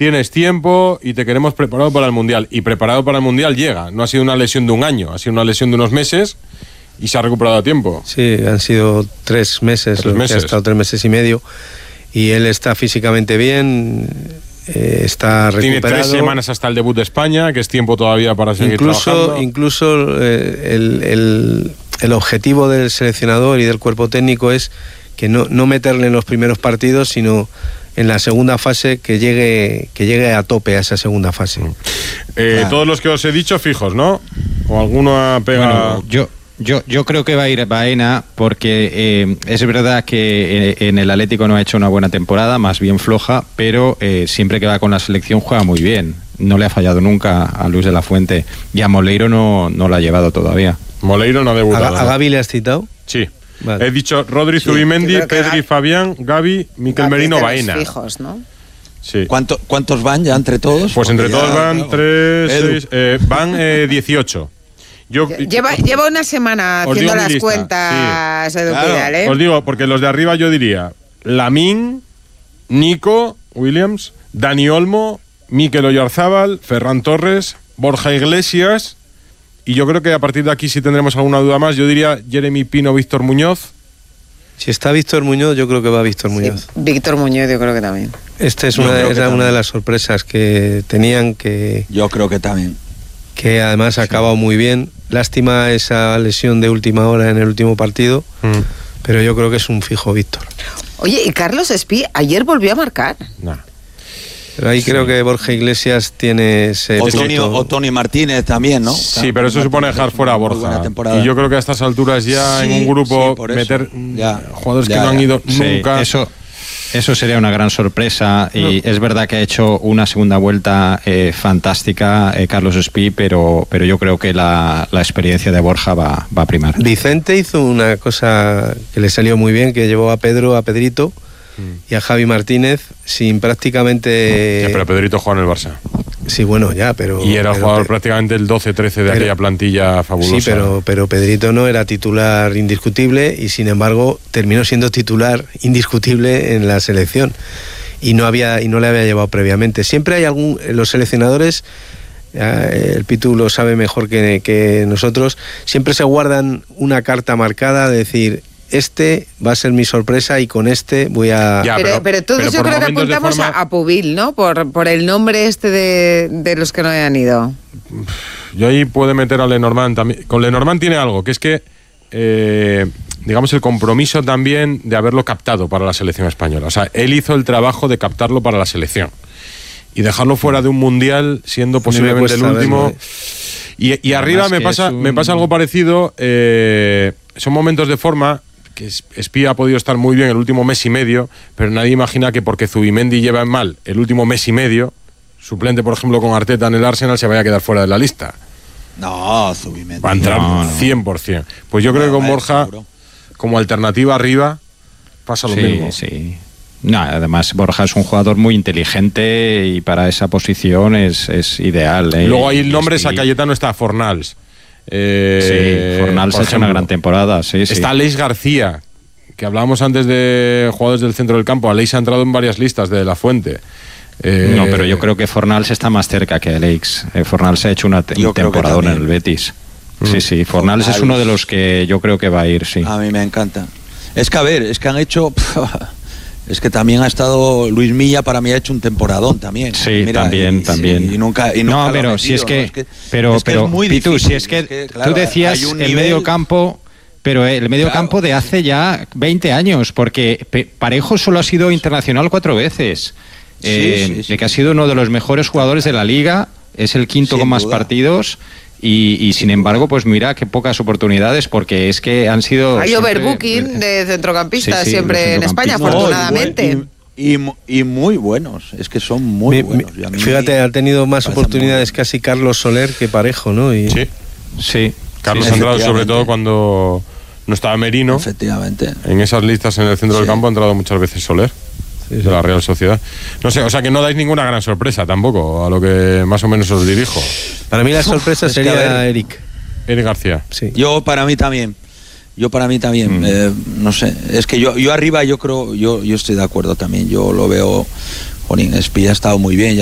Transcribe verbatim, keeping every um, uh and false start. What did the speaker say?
tienes tiempo y te queremos preparado para el Mundial. Y preparado para el Mundial llega. No ha sido una lesión de un año, ha sido una lesión de unos meses y se ha recuperado a tiempo. Sí, han sido tres meses, tres lo meses. que ha estado tres meses y medio. Y él está físicamente bien, eh, está recuperado. Tiene tres semanas hasta el debut de España, que es tiempo todavía para seguir incluso, trabajando. Incluso eh, el, el, el objetivo del seleccionador y del cuerpo técnico es que no, no meterle en los primeros partidos, sino en la segunda fase, que llegue que llegue a tope a esa segunda fase. Eh, claro. Todos los que os he dicho fijos, ¿no? ¿O alguno pega...? Bueno, yo... Yo, yo creo que va a ir Baena porque eh, es verdad que en el Atlético no ha hecho una buena temporada, más bien floja, pero eh, siempre que va con la selección juega muy bien. No le ha fallado nunca a Luis de la Fuente y a Moleiro no, no la ha llevado todavía. Moleiro no ha debutado. ¿A, a Gavi le has citado? Sí. Vale. He dicho Rodri, sí, Zubimendi, Pedri, Gavi, Fabián, Gavi, Miquel Gavi Merino, Baena. Fijos, ¿no? Sí. ¿Cuánto, ¿Cuántos van ya entre todos? Pues entre ya, todos van claro. tres, seis, eh, van eh, dieciocho. Yo, lleva, lleva una semana haciendo las lista, cuentas sí. Edu Claro, Pidal, ¿eh? Os digo, porque los de arriba yo diría Lamín, Nico Williams, Dani Olmo, Mikel Oyarzábal, Ferran Torres, Borja Iglesias, y yo creo que a partir de aquí si tendremos alguna duda más, yo diría Jeremy Pino, Víctor Muñoz. Si está Víctor Muñoz, yo creo que va Víctor Muñoz. Sí, Víctor Muñoz yo creo que también. Esta es una, era una de las sorpresas que tenían que... Yo creo que también. Que además ha acabado muy bien. Lástima esa lesión de última hora en el último partido, mm. pero yo creo que es un fijo Víctor. Oye, ¿y Carlos Espí ayer volvió a marcar? No. Pero ahí sí. creo que Borja Iglesias tiene ese... O Tony, o Tony Martínez también, ¿no? Sí, pero eso Martínez supone dejar fuera a Borja. Y yo creo que a estas alturas ya sí, en un grupo sí, meter ya, jugadores ya, que no han ido sí, nunca... Eso... Eso sería una gran sorpresa y no. Es verdad que ha hecho una segunda vuelta eh, fantástica eh, Carlos Espí, pero, pero yo creo que la, la experiencia de Borja va, va a primar. Vicente hizo una cosa que le salió muy bien, que llevó a Pedro, a Pedrito mm. y a Javi Martínez sin prácticamente... Ya, pero Pedrito juega en el Barça. Sí, bueno, ya, pero... Y era pero, jugador pero, prácticamente el doce trece de pero, aquella plantilla fabulosa. Sí, pero, pero Pedrito no era titular indiscutible y sin embargo terminó siendo titular indiscutible en la selección y no había y no le había llevado previamente. Siempre hay algún... Los seleccionadores, eh, el Pitu lo sabe mejor que, que nosotros, siempre se guardan una carta marcada de decir... Este va a ser mi sorpresa y con este voy a... Ya, pero, pero, pero todos pero yo creo que apuntamos forma... a Pubil, ¿no? Por, por el nombre este de, de los que no hayan ido. Yo ahí puedo meter a Lenormand también. Con Lenormand tiene algo, que es que, eh, digamos, el compromiso también de haberlo captado para la selección española. O sea, él hizo el trabajo de captarlo para la selección. Y dejarlo fuera de un mundial, siendo posiblemente el último... Verlo, eh. Y, y arriba me pasa, un... me pasa algo parecido. Eh, son momentos de forma... que Espí ha podido estar muy bien el último mes y medio, pero nadie imagina que porque Zubimendi lleva en mal el último mes y medio, suplente por ejemplo con Arteta en el Arsenal, se vaya a quedar fuera de la lista. No, Zubimendi. Va a entrar no, no. cien por ciento. Pues yo creo no, que con Borja, seguro. Como alternativa arriba, pasa lo sí, mismo. Sí. No, además Borja es un jugador muy inteligente y para esa posición es, es ideal. ¿eh? Luego ahí el nombre es a Cayetano, está Fornals. Eh, sí, Fornals ha hecho una gran temporada. Sí, sí. Está Aleix García, que hablábamos antes de jugadores del centro del campo. Aleix ha entrado en varias listas de La Fuente. Eh, no, pero yo creo que Fornals está más cerca que Aleix. Eh, Fornals ha hecho una te- temporada en el Betis. Mm. Sí, sí, Fornals, Fornals es uno de los que yo creo que va a ir, sí. A mí me encanta. Es que, a ver, es que han hecho... Es que también ha estado Luis Milla, para mí ha hecho un temporadón también. Sí, Mira, también, y, también. Sí, y nunca, y nunca no, pero si es que, ¿no? es que, pero, es que pero, es muy Pitu, difícil, si es que, es que claro, tú decías el nivel... medio campo, pero el medio claro. campo de hace ya veinte años, porque Parejo solo ha sido internacional cuatro veces, sí, eh, sí, sí. de que ha sido uno de los mejores jugadores de la liga, es el quinto Sin con más duda. partidos. Y, y sin embargo, pues mira qué pocas oportunidades, porque es que han sido... Hay siempre... overbooking de centrocampistas sí, sí, siempre en España, no, afortunadamente. Y, y, y muy buenos, es que son muy mi, buenos. Mi, fíjate, ha tenido más oportunidades casi Carlos Soler que Parejo, ¿no? Y... Sí, sí. Carlos sí, ha entrado sobre todo cuando no estaba Merino. Efectivamente. En esas listas en el centro sí. del campo ha entrado muchas veces Soler. Sí, sí. De la Real Sociedad. No sé, o sea que no dais ninguna gran sorpresa tampoco, a lo que más o menos os dirijo. Para mí la sorpresa es sería que ver, Eric. Eric García. Sí. Yo, para mí también. Yo para mí también, mm. eh, no sé, es que yo, yo arriba yo creo, yo, yo estoy de acuerdo también, yo lo veo, Jonín, Espí ha estado muy bien.